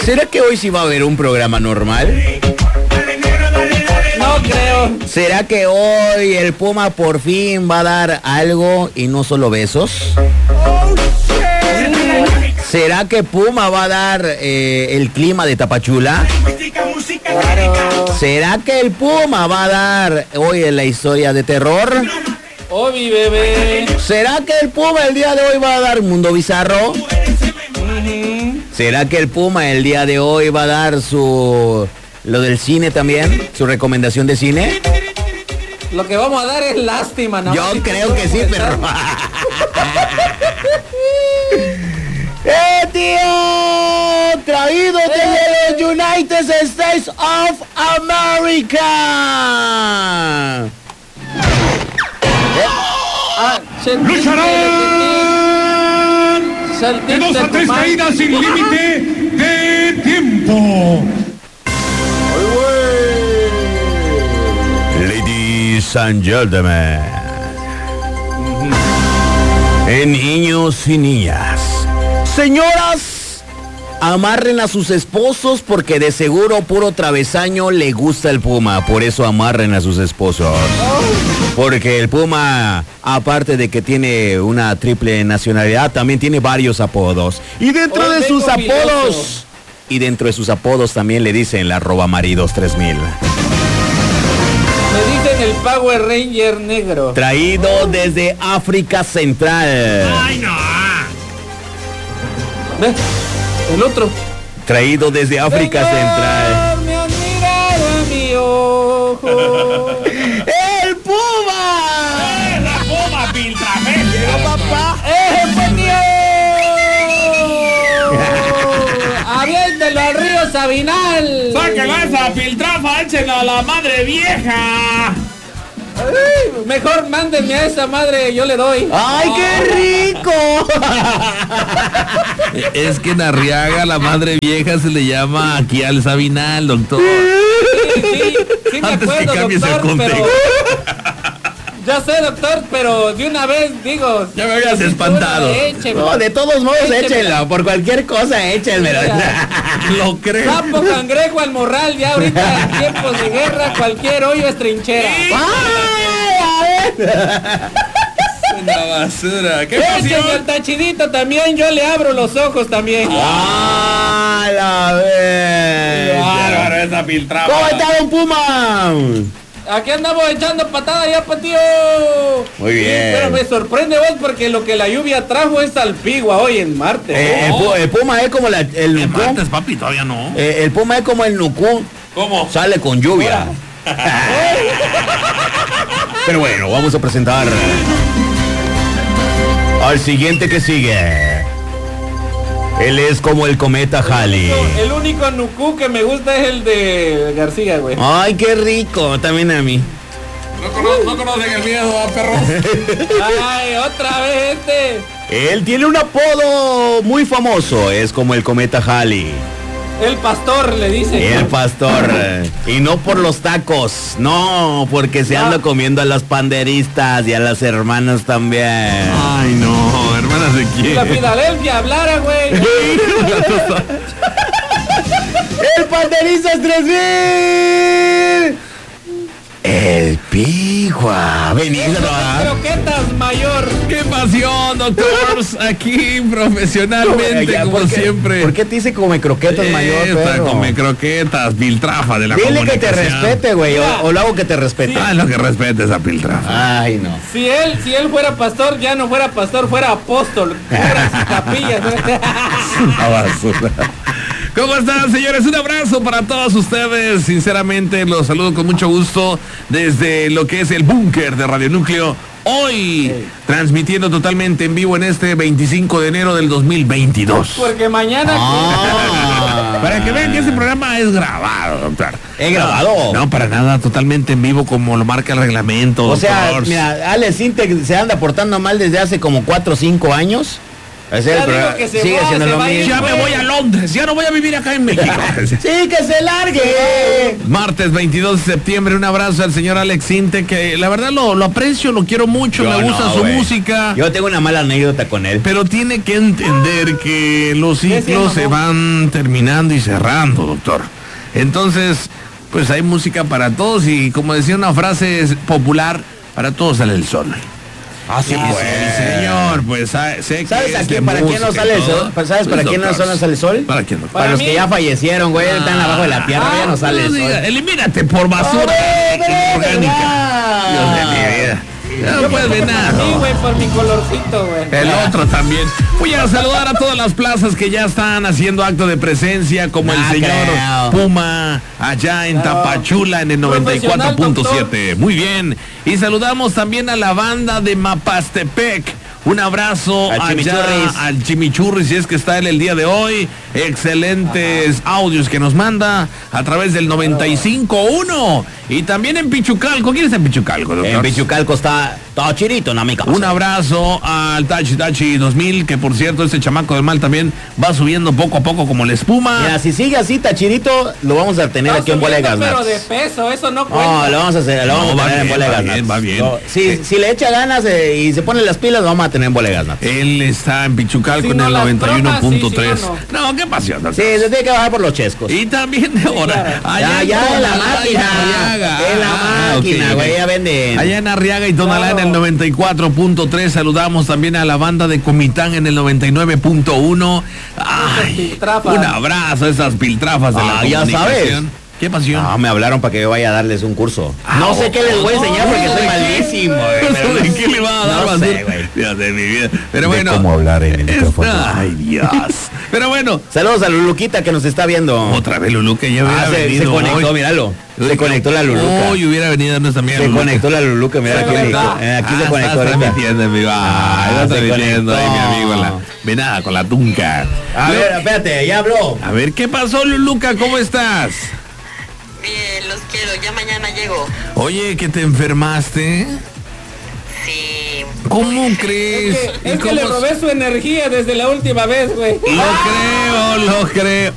¿Será que hoy sí va a haber un programa normal? No creo. ¿Será que hoy el Puma por fin va a dar algo y no solo besos? ¿Será que Puma va a dar el clima de Tapachula? ¿Será que el Puma va a dar hoy la historia de terror? Obi, bebé. ¿Será que el Puma el día de hoy va a dar Mundo Bizarro? ¿Será que el Puma el día de hoy va a dar lo del cine también? ¿Su recomendación de cine? Lo que vamos a dar es lástima, ¿no? Yo creo que sí, pero... tío! Traído desde los United States of America. ¡Lucharán! De 2 a 3 caídas sin límite de tiempo. Ladies and gentlemen, niños y niñas, señoras, amarren a sus esposos porque de seguro puro travesaño le gusta el Puma. Por eso amarren a sus esposos. Porque el Puma, aparte de que tiene una triple nacionalidad, también tiene varios apodos. Y dentro de sus apodos... Y dentro de sus apodos también le dicen la Robamaridos 3000. Me dicen el Power Ranger negro. Traído desde África Central. ¡Ay, no! ¿Ves? El otro. Traído desde África Central. Me han mirado a mi ojo. ¡El Puma! ¡La Puma Piltrafel! ¡Papá! ¡Aviéntelo al río Sabinal! ¡Saquen esa piltrafa! ¡Échenla a la madre vieja! Ay, mejor mándenme a esa madre, yo le doy. ¡Ay, qué rico! Es que en Arriaga la madre vieja se le llama aquí al Sabinal, doctor. Sí me Antes acuerdo, que cambies el doctor, contexto. Ya sé, doctor, pero de una vez digo... Ya me habías espantado. No, de todos modos, échenla. Por cualquier cosa, échenmela. Lo creo. Sapo, cangrejo, al morral, ya ahorita en tiempos de guerra, cualquier hoyo es trinchera. ¡Ay, a ver! Una basura. ¿Qué Échenme pasión? al tachidito también, yo le abro los ojos también. ¡Ah, la vez! Bárbaro esa piltrafa. ¿Cómo está, don Puma? Aquí andamos echando patada ya, patío. Muy bien. Pero me sorprende vos porque lo que la lluvia trajo es salpigua hoy en Marte. El Puma es como el En nucú. martes, papi, todavía no. El Puma es como el nucú. ¿Cómo? Sale con lluvia. Pero bueno, vamos a presentar al siguiente que sigue. Él es como el cometa Halley. El único nucú que me gusta es el de García, güey. Ay, qué rico, también a mí. No conocen el miedo, perro. Ay, otra vez este. Él tiene un apodo muy famoso, es como el cometa Halley. El pastor le dice. El pastor. Y no por los tacos, no, porque se anda comiendo a las panderistas y a las hermanas también. Ay, no, hermanas de quién. La Filadelfia hablara, güey. ¡El panderistas 3000! El Pigua. Venido, Croquetas mayor. ¡Qué pasión, doctors! Aquí profesionalmente, como siempre. ¿Por qué te dice come croquetas mayor, Esta, perro? come croquetas, piltrafa de la Dile que te comunicación. respete, güey, o lo hago que te respete. Ah, lo que respete esa piltrafa. Ay, no. Si él fuera pastor, ya no fuera pastor, fuera apóstol. Puras capillas. La basura. ¿Cómo están, señores? Un abrazo para todos ustedes. Sinceramente, los saludo con mucho gusto desde lo que es el búnker de Radio Núcleo. Hoy, transmitiendo totalmente en vivo en este 25 de enero del 2022. Porque mañana... Para que vean que este programa es grabado, doctor. ¿He grabado? No, para nada, totalmente en vivo como lo marca el reglamento. O sea, doctor. mira, Ale Sinte se anda portando mal desde hace como 4 o 5 años. Es el Ya programa. digo que se Sigue va, siendo se lo va a ir, mismo. Ya me voy a Londres, ya no voy a vivir acá en México. Sí, que se largue. Martes 22 de septiembre, un abrazo al señor Alex Inte, que la verdad lo aprecio, lo quiero mucho, Yo me gusta no, su güey. música. Yo tengo una mala anécdota con él. Pero tiene que entender que los ciclos se van terminando y cerrando, doctor. Entonces, pues hay música para todos y como decía una frase popular, para todos sale el sol. Ah, sí, Sí, señor, pues sé que ¿Sabes es a quién, de para quién no música sale y el todo. sol? ¿Sabes para Pues, quién no doctor, sale el sol? ¿Para quién? Para Para los mí. que ya fallecieron, güey, están abajo de la tierra, ya no sale el No sol. diga, elimínate por basura orgánica. Dios de mi vida. Ya no puedes ver nada. Sí, güey, por mi colorcito, güey. El otro también. Voy a saludar a todas las plazas que ya están haciendo acto de presencia, como el señor creo. Puma, allá en Claro. Tapachula, en el Profesional, 94.7. Muy bien. Y saludamos también a la banda de Mapastepec. Un abrazo Al allá Chimichurris. al Chimichurris, si es que está él el día de hoy. Excelentes audios que nos manda a través del 95.1. Y también en Pichucalco. ¿Quién está en Pichucalco, doctor? En Pichucalco está todo chirito, no mi casa. Un abrazo al Tachi 2000, que por cierto, este chamaco del mal también va subiendo poco a poco como la espuma. Mira, si sigue así, Tachirito, lo vamos a tener Está aquí en subiendo, Bolegas, pero Nats. de peso, eso no No, cuenta. lo vamos a hacer, lo vamos No, a va tener en bien, Bolegas, va bien, Nats. va bien. No, si le echa ganas y se pone las pilas, lo vamos a tener en Bolegas, Nats. Él está en Pichucalco Si en no el las 91.3. bromas, sí, si No, qué pasión, doctor. Sí, se tiene que bajar por los chescos. Y también de ahora. Ya, ya en la máquina. En la máquina, güey, ya venden. Allá en Arriaga y Tonalá en el 94.3. Saludamos también a la banda de Comitán en el 99.1. Ay, piltrafas. un abrazo a esas piltrafas de la Ya comunicación. sabes. Qué pasión. No, me hablaron para que yo vaya a darles un curso. Ah, No sé qué les voy a enseñar porque no, soy ¿de qué? malísimo, güey. pero ¿De no- qué le va a dar No basura? sé, güey. Dios de mi vida. Pero De bueno. cómo hablar en el micrófono. Ay, Dios. Pero bueno. Saludos a Luluquita que nos está viendo. Otra vez Lulu que ya hubiera Ah, se venido conectó, hoy. míralo. Se conectó la Luluca. Hoy hubiera venido a darnos también. Se Luluca. conectó la Luluca, mira aquí, aquí se conectó Está ahorita. transmitiendo en vivo. Está se transmitiendo ahí mi conectó. amigo. Venada con la tunca. A ver, espérate, ya habló. A ver, ¿qué pasó, Luluca? ¿Cómo estás? Bien, los quiero, ya mañana llego. Oye, ¿que te enfermaste? Sí. ¿Cómo crees? ¿Y Es que cómo le robé su energía desde la última vez, güey. Lo creo.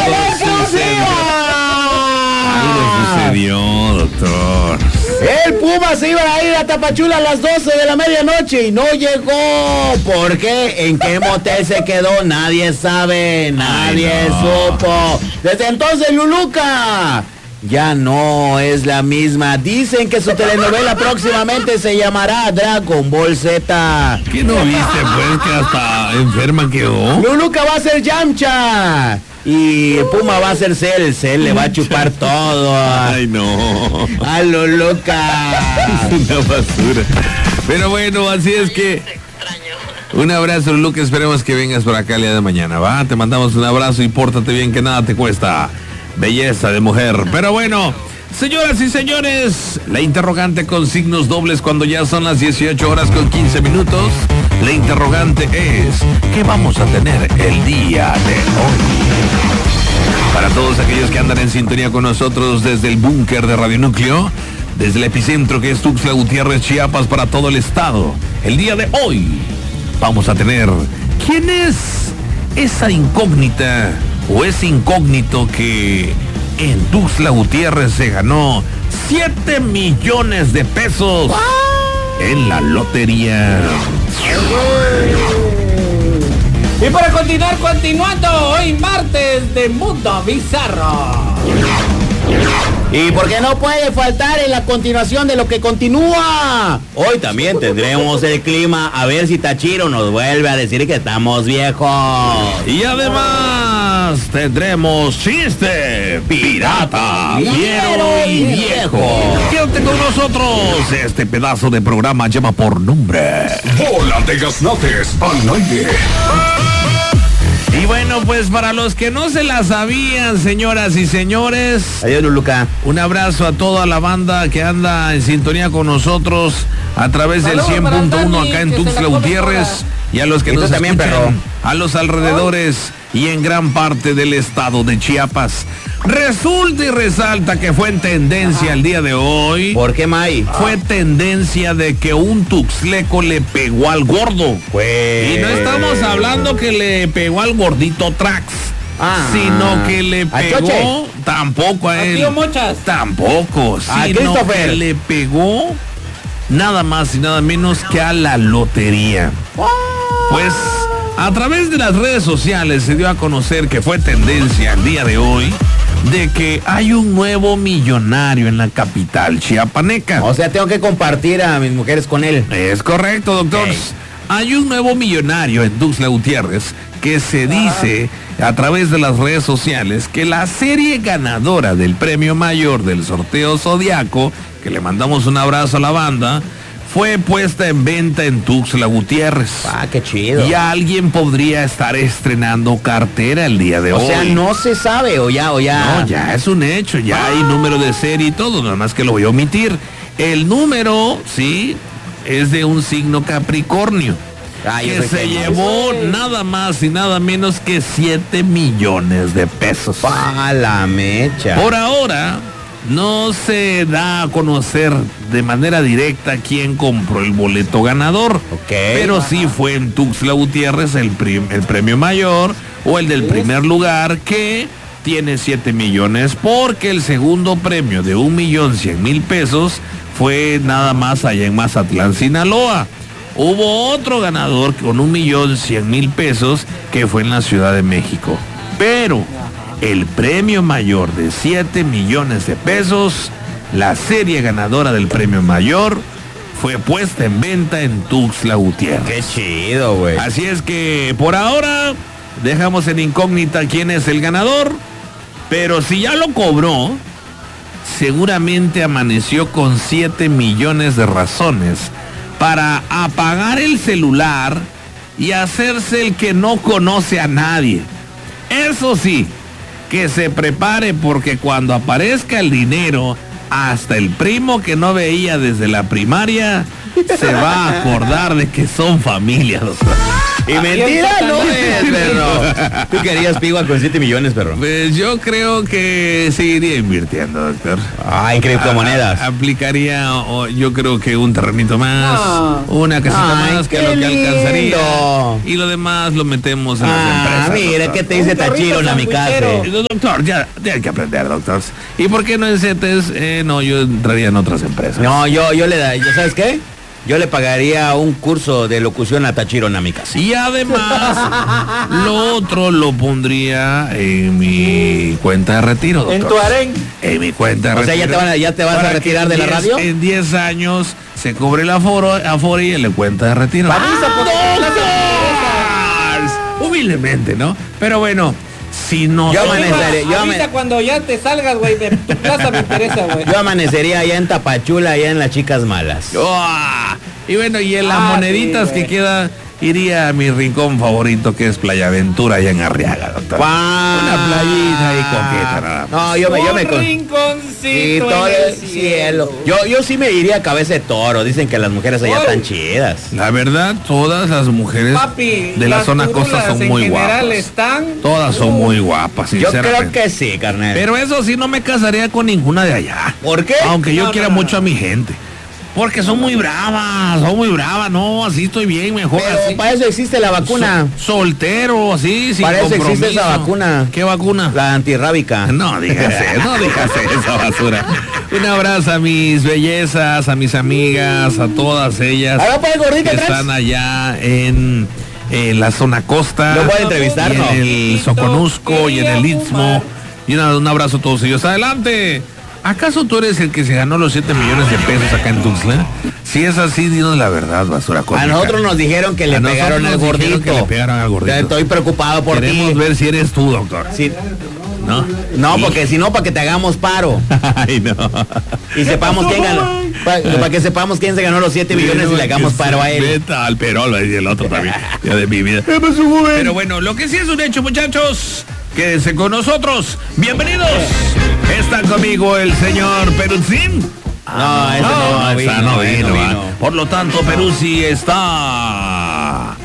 Algo sucedió, doctor. El Puma se iba a ir a Tapachula a las 12 de la medianoche y no llegó. ¿Por qué? ¿En qué motel se quedó? Nadie sabe, nadie supo. Desde entonces, Luluca ya no es la misma. Dicen que su telenovela próximamente se llamará Dragon Ball Z. ¿Qué no viste, pues, que hasta enferma quedó? Luluca va a ser Yamcha. Y Puma va a ser Cell. Cell le va a chupar todo. Ay, no. A Luluca. Es una basura. Pero bueno, así es que... Extraño. Un abrazo, Luluca. Esperemos que vengas por acá el día de mañana, ¿va? Te mandamos un abrazo y pórtate bien, que nada te cuesta. Belleza de mujer. Pero bueno, señoras y señores, la interrogante con signos dobles cuando ya son las 18 horas con 15 minutos. La interrogante es, ¿qué vamos a tener el día de hoy? Para todos aquellos que andan en sintonía con nosotros desde el búnker de Radio Núcleo, desde el epicentro que es Tuxtla Gutiérrez, Chiapas, para todo el estado. El día de hoy vamos a tener, ¿quién es esa incógnita o ese incógnito que en Tuxtla Gutiérrez se ganó 7 millones de pesos en la lotería? Y para continuando, hoy martes de Mundo Bizarro. ¿Y por qué no puede faltar en la continuación de lo que continúa? Hoy también tendremos el clima, a ver si Tachiro nos vuelve a decir que estamos viejos. Y además tendremos chiste pirata, fiero y viejo. Quédate con nosotros. Este pedazo de programa lleva por nombre. Bola de gaznates al aire. Y bueno, pues para los que no se la sabían, señoras y señores, Adiós, Luluca. un abrazo a toda la banda que anda en sintonía con nosotros a través del Saludos para 100.1 Dani, acá en que se la Tuxtla come Gutiérrez toda. y a los que Y tú nos también, escuchan perro. a los alrededores y en gran parte del estado de Chiapas. Resulta y resalta que fue en tendencia el día de hoy. ¿Por qué, May? Fue tendencia de que un tuxleco le pegó al gordo. Pues... Y no estamos hablando que le pegó al gordito Trax, sino que le pegó Choche. tampoco a él. Tío Mochas. Tampoco, A sino Christopher. que le pegó nada más y nada menos que a la lotería. Pues a través de las redes sociales se dio a conocer que fue tendencia el día de hoy de que hay un nuevo millonario en la capital chiapaneca. O sea, tengo que compartir a mis mujeres con él. Es correcto, doctor. Hey. Hay un nuevo millonario en Tuxtla Gutiérrez que se dice a través de las redes sociales que la serie ganadora del premio mayor del sorteo Zodiaco, que le mandamos un abrazo a la banda, fue puesta en venta en Tuxtla Gutiérrez. Qué chido. Y alguien podría estar estrenando cartera el día de hoy. O sea, no se sabe o ya. No, ya es un hecho, ya hay número de serie y todo, nada más que lo voy a omitir. El número, sí, es de un signo Capricornio, yo que sé se que- llevó nada más y nada menos que 7 millones de pesos. La mecha. Por ahora, no se da a conocer de manera directa quién compró el boleto ganador. Pero sí fue en Tuxtla Gutiérrez el premio mayor o el del primer lugar, que tiene 7 millones, porque el segundo premio de 1.100.000 pesos fue nada más allá en Mazatlán, Sinaloa. Hubo otro ganador con 1.100.000 pesos que fue en la Ciudad de México. Pero el premio mayor de 7 millones de pesos, la serie ganadora del premio mayor, fue puesta en venta en Tuxtla Gutiérrez. Qué chido, güey. Así es que por ahora dejamos en incógnita quién es el ganador, pero si ya lo cobró, seguramente amaneció con 7 millones de razones para apagar el celular y hacerse el que no conoce a nadie. Eso sí, que se prepare, porque cuando aparezca el dinero, hasta el primo que no veía desde la primaria se va a acordar de que son familia, doctor. Y mentira no es, perro. Tú querías pigua con 7 millones, perro. Pues yo creo que seguiría invirtiendo, doctor. En criptomonedas. Aplicaría, yo creo que un terrenito más, una casita más, que es lo que alcanzaría. Lindo. Y lo demás lo metemos en las empresas. Mira, doctor. ¿qué te dice Tachiro en la mi casa? Doctor, ya hay que aprender, doctor. ¿Y por qué no en CETES? No, yo entraría en otras empresas. No, yo le da, ¿sabes qué? Yo le pagaría un curso de locución a Tachiro en mi casa. Y además, lo otro lo pondría en mi cuenta de retiro, doctor. En tu harén. En mi cuenta de O sea, retiro. ¿ya te vas a Para retirar que de la radio? En 10 años se cobre el aforo y en la cuenta de retiro. Humildemente, ¿no? Pero bueno, si no... Yo amaneceré, Avisa cuando ya te salgas, güey, de tu plaza me interesa, güey. Yo amanecería allá en Tapachula, allá en las chicas malas. Y bueno, y en las moneditas sí, que güey. queda, iría a mi rincón favorito, que es Playa Aventura, allá en Arriaga, doctor. Una playita ahí coqueta, nada más. No, yo me Un Sí, rinconcito todo en el cielo. Yo sí me iría a Cabeza de Toro. Dicen que las mujeres allá están chidas. La verdad, todas las mujeres Papi, de la las zona costa curulas son en muy general guapas. están... Todas son muy guapas, Yo sinceramente. creo que sí, carnal. Pero eso sí, no me casaría con ninguna de allá. ¿Por qué? Aunque yo No, quiera no, mucho a mi gente. Porque son muy bravas, no, así estoy bien, mejor Pero así. para eso existe la vacuna. Soltero, así, sin Para eso compromiso. existe esa vacuna. ¿Qué vacuna? La antirrábica. No digas esa basura. Un abrazo a mis bellezas, a mis amigas, a todas ellas Ahora para el gordito que atrás. están allá en la zona costa. ¿Lo puede entrevistar, y no? en el Soconusco y en el Istmo. Y un abrazo a todos ellos. Adelante. ¿Acaso tú eres el que se ganó los 7 millones de pesos acá en Tuxtla? Si es así, dinos la verdad, basura cómica. A nosotros nos dijeron que le A nosotros pegaron al nos dijeron gordito. que le pegaron al gordito. Estoy preocupado por Queremos ti. ver si eres tú, doctor. Sí. ¿No? No, porque si no, para que te hagamos paro. Ay, no. Y sepamos quién ganó. Para que sepamos quién se ganó los 7 millones y le hagamos paro a él. Veta al Perol, y el otro también. Ya de mi vida. Pero bueno, lo que sí es un hecho, muchachos. Quédense con nosotros. Bienvenidos. Está conmigo el señor Peruzzi. No, esa no vino. ¿va? Por lo tanto, Peruzzi está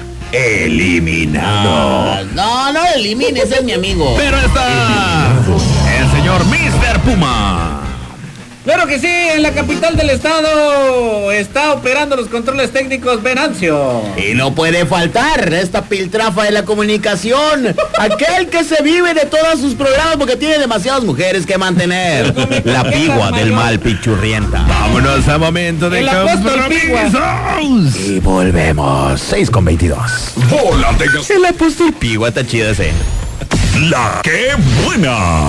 eliminado. No elimines, es mi amigo. Pero está el señor Puma. Claro que sí, en la capital del estado está operando los controles técnicos Venancio. Y no puede faltar esta piltrafa de la comunicación, aquel que se vive de todos sus programas porque tiene demasiadas mujeres que mantener. La pigua del mal pichurrienta. Vámonos a momento de El apóstol compromisos. Y volvemos, 6:22. Bola de El apóstol pigua está chido ese. La que buena.